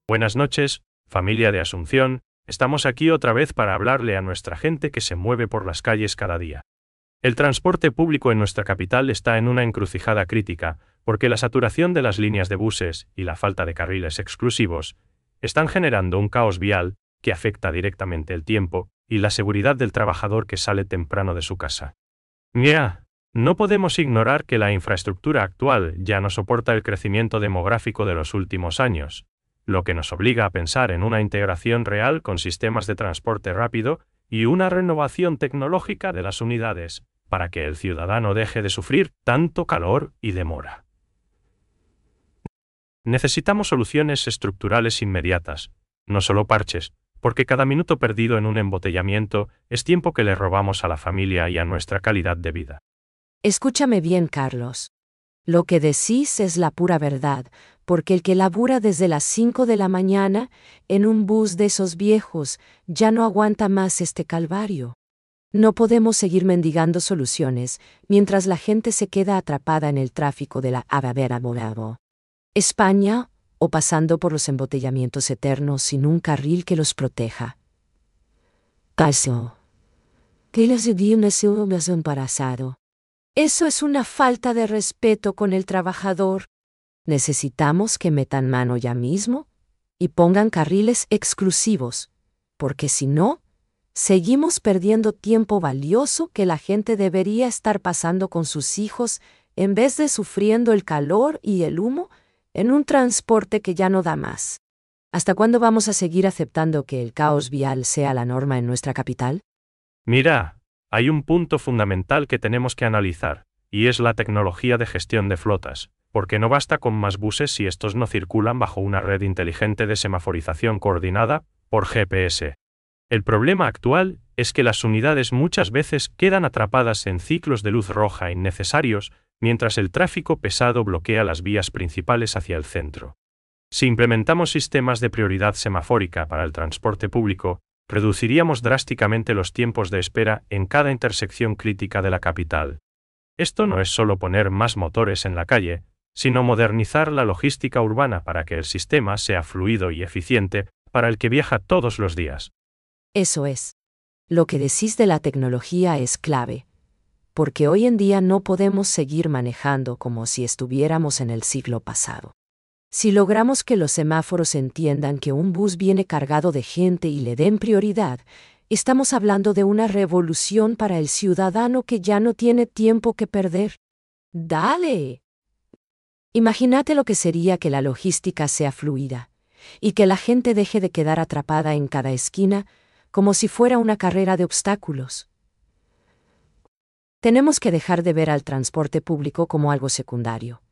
Buenas noches, familia de Asunción, estamos aquí otra vez para hablarle a nuestra gente que se mueve por las calles cada día. El transporte público en nuestra capital está en una encrucijada crítica, porque la saturación de las líneas de buses y la falta de carriles exclusivos están generando un caos vial que afecta directamente el tiempo y la seguridad del trabajador que sale temprano de su casa. No podemos ignorar que la infraestructura actual ya no soporta el crecimiento demográfico de los últimos años, lo que nos obliga a pensar en una integración real con sistemas de transporte rápido y una renovación tecnológica de las unidades, para que el ciudadano deje de sufrir tanto calor y demora. Necesitamos soluciones estructurales inmediatas, no solo parches, porque cada minuto perdido en un embotellamiento es tiempo que le robamos a la familia y a nuestra calidad de vida. Escúchame bien, Carlos. Lo que decís es la pura verdad, porque el que labura desde las 5 de la mañana en un bus de esos viejos ya no aguanta más este calvario. No podemos seguir mendigando soluciones mientras la gente se queda atrapada en el tráfico de la Avavera Moravo. España, o pasando por los embotellamientos eternos sin un carril que los proteja. Caso. Que les dio un embarazado. Eso es una falta de respeto con el trabajador. Necesitamos que metan mano ya mismo y pongan carriles exclusivos, porque si no, seguimos perdiendo tiempo valioso que la gente debería estar pasando con sus hijos en vez de sufriendo el calor y el humo en un transporte que ya no da más. ¿Hasta cuándo vamos a seguir aceptando que el caos vial sea la norma en nuestra capital? Mira, hay un punto fundamental que tenemos que analizar, y es la tecnología de gestión de flotas, porque no basta con más buses si estos no circulan bajo una red inteligente de semaforización coordinada por GPS. El problema actual es que las unidades muchas veces quedan atrapadas en ciclos de luz roja innecesarios mientras el tráfico pesado bloquea las vías principales hacia el centro. Si implementamos sistemas de prioridad semafórica para el transporte público, reduciríamos drásticamente los tiempos de espera en cada intersección crítica de la capital. Esto no es solo poner más motores en la calle, sino modernizar la logística urbana para que el sistema sea fluido y eficiente para el que viaja todos los días. Eso es. Lo que decís de la tecnología es clave, porque hoy en día no podemos seguir manejando como si estuviéramos en el siglo pasado. Si logramos que los semáforos entiendan que un bus viene cargado de gente y le den prioridad, estamos hablando de una revolución para el ciudadano que ya no tiene tiempo que perder. ¡Dale! Imagínate lo que sería que la logística sea fluida y que la gente deje de quedar atrapada en cada esquina como si fuera una carrera de obstáculos. Tenemos que dejar de ver al transporte público como algo secundario.